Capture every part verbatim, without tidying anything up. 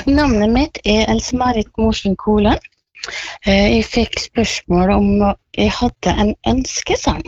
Navnet mitt er Else-Marit Morsund Kolen. Jeg fikk spørsmål om jeg hadde en ønskesang.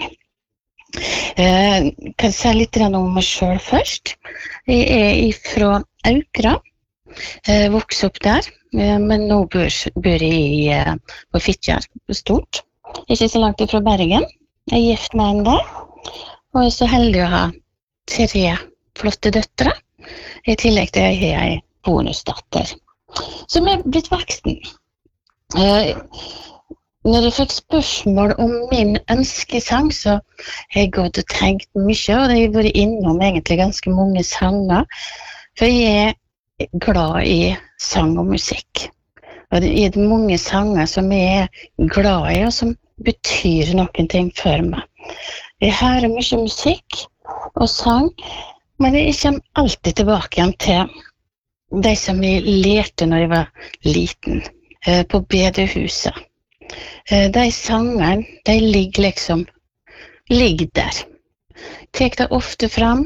Jeg kan si litt om meg selv først. Jeg er fra Aukra, vokste opp der, men nå bor, bor jeg på Fitjar, stort. Ikke så langt fra Bergen. Jeg er gift med en der, og jeg er så heldig å ha tre flotte døtre, i tillegg til at jeg har en bonusdatter, som er blitt voksen. Eh, når jeg fikk spørsmål om min ønskesang, så har jeg gått og tenkt mye, og det har vært innom egentlig ganske mange sanger, for jeg er glad i sang og musikk. Og det er mange sanger som jeg er glad i, og som betyr noen ting for meg. Jeg hører mye musikk og sang, men jeg kommer alltid tilbake igjen til de som jeg lærte når jeg var liten, på bedehuset. De sangene, de ligger liksom, ligger der. Tek det ofte fram,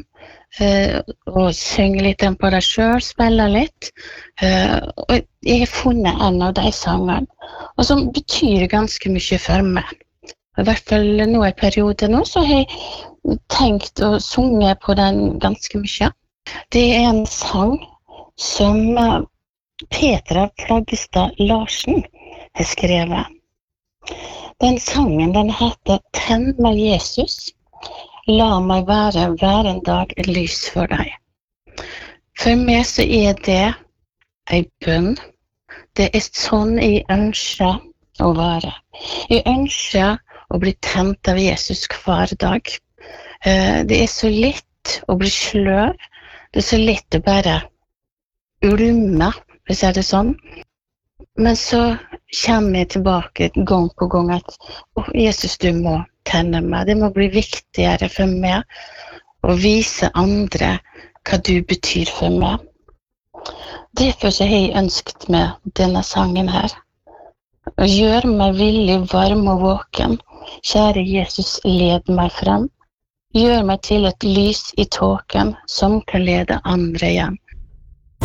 og synger litt på det selv, spiller litt. Og jeg har funnet en av de sangene, og som betyr ganske mye for meg. I hvert fall nå i perioden nå, så har jeg tenkt å synge på den ganske mye. Det er en sang som Petra Flaggestad Larsen har skrevet. Den sangen, den heter «Tenn meg Jesus, la meg være hver en dag et lys for deg». For meg så er det en bønn. Det er sånn jeg ønsker å være. Jeg ønsker å bli tent av Jesus hver dag. Det er så lett å bli sløv. Det er så lett å bare ulme, hvis jeg er det sånn. Men så kommer jeg tilbake gang på gang at oh, Jesus, du må tenne meg. Det må bli viktigere for meg å vise andre hva du betyr for meg. Derfor så har jeg ønsket meg denne sangen her. Å gjøre meg villig, varm og våken. Kjære Jesus, led meg frem. Gjør meg til et lys i tåken som kan lede andre hjem.